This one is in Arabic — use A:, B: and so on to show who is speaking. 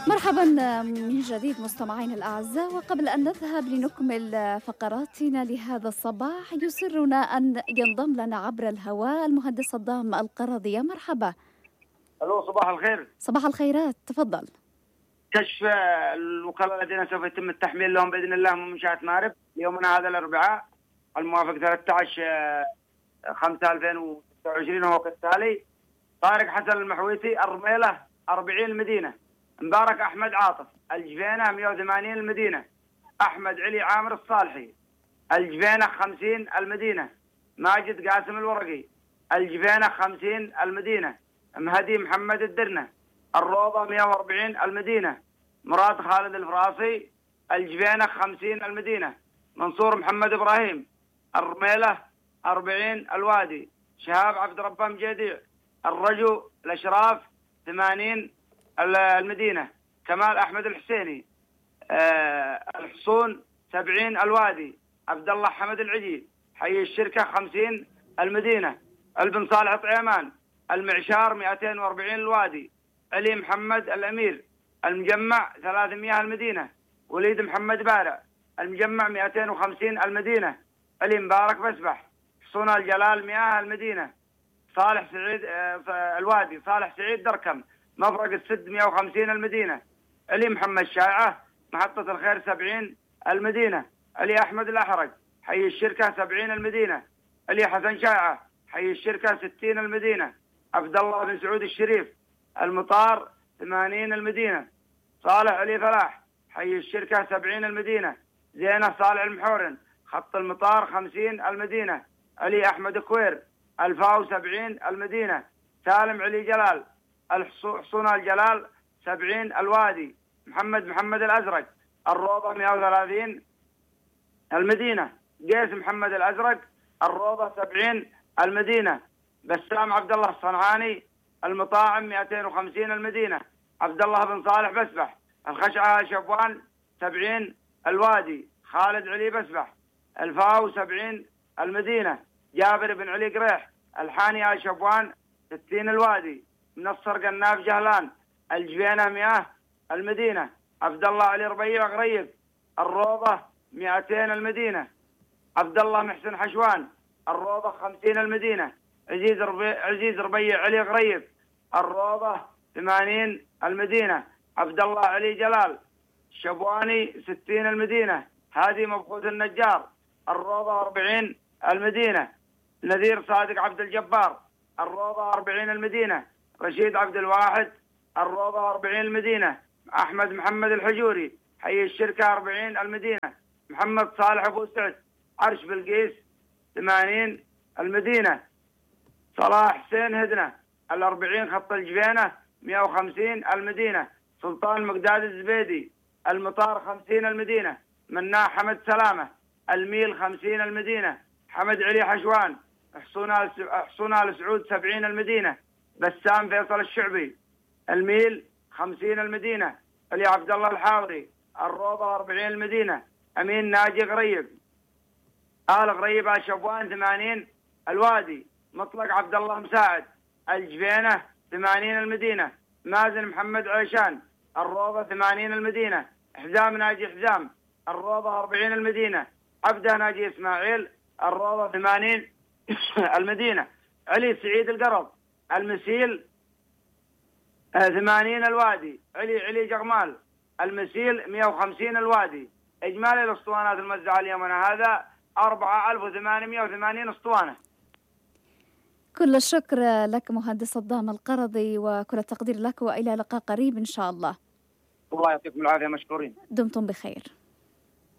A: مرحبا من جديد مستمعينا الأعزاء، وقبل أن نذهب لنكمل فقراتنا لهذا الصباح يسرنا أن ينضم لنا عبر الهواء المهندس صدام القرضي. يا مرحبا.
B: الو، صباح الخير.
A: صباح الخيرات، تفضل.
B: كشف الوكلاء الذين سوف يتم التحميل لهم باذن الله من منشاه مارب يومنا هذا الاربعاء الموافق 13/5/2026 وهو كالتالي: طارق حسن المحويسي الرميله 40 المدينه، مبارك احمد عاطف الجفينه 180 المدينه، احمد علي عامر الصالحي الجفينه 50 المدينه، ماجد قاسم الورقي الجفينه 50 المدينه، مهدي محمد الدرنه الروضه 140 المدينه، مراد خالد الفراسي الجفينه 50 المدينه، منصور محمد ابراهيم الرميله 40 الوادي، شهاب عبد ربه مجيديع الرجو الاشراف 80 المدينه، كمال احمد الحسيني الحصون 70 الوادي، عبد الله حمد العجي حي الشركه 50 المدينه، البن صالح طعيمان المعشار 240 الوادي، علي محمد الامير المجمع 300 المدينه، وليد محمد بارع المجمع 250 المدينه، علي مبارك بسبح حصون الجلال 100 المدينه، صالح سعيد الوادي، صالح سعيد دركم مفرق السد 150 المدينه، علي محمد شايعه محطه الخير 70 المدينه، علي احمد الاحرج حي الشركه 70 المدينه، علي حسن شايعه حي الشركه 60 المدينه، عبد الله بن سعود الشريف المطار 80 المدينه، صالح علي فلاح حي الشركه 70 المدينه، زينه صالح المحورن خط المطار 50 المدينه، علي احمد كوير الفاو 70 المدينه، سالم علي جلال حصون الجلال 70 الوادي، محمد الازرق الروضه 130 المدينه، قيس محمد الازرق الروضه 70 المدينه، بسام عبد الله الصنعاني المطاعم 250 المدينه، عبد الله بن صالح بسبح الخشعه شبوان 70 الوادي، خالد علي بسبح الفاو 70 المدينه، جابر بن علي قريح الحاني شبوان 60 الوادي، منصر قناف جهلان الجفينه 100 المدينه، عبد الله علي ربيع غريب الروضه 200 المدينه، عبد الله محسن حشوان الروضه 50 المدينه، عزيز ربيع علي غريب الروضه 80 المدينه، عبد الله علي جلال شبواني 60 المدينه، هادي مبخوت النجار الروضه 40 المدينه، نذير صادق عبد الجبار الروضه 40 المدينه، رشيد عبد الواحد الروضه 40 المدينه، احمد محمد الحجوري حي الشركه 40 المدينه، محمد صالح ابو سعد عرش بلقيس 80 المدينه، صلاح حسين هدنه 40 خط الجفينه 150 المدينه، سلطان مقداد الزبيدي المطار 50 المدينه، مناح حمد سلامه الميل 50 المدينه، حمد علي حشوان حصون ال سعود 70 المدينه، بسام فيصل الشعبي الميل 50 المدينه، علي عبد الله الحاوري الروضه 40 المدينه، امين ناجي غريب آل غريب شبوان 80 الوادي، مطلق عبد الله مساعد الجفينه 80 المدينه، مازن محمد عيشان الروضه 80 المدينه، حزام ناجي حزام الروضه 40 المدينه، عبده ناجي اسماعيل الروضه 80 المدينه، علي سعيد القرض المسيل 80 الوادي، علي جغمال المسيل 150 الوادي. اجمالي الاسطوانات الموزعه اليومنا هذا 4880 اسطوانه.
A: كل الشكر لك مهندس صدام القرضي، وكل التقدير لك، وإلى لقاء قريب إن شاء الله.
B: الله يعطيكم العافيه، مشكورين.
A: دمتم بخير.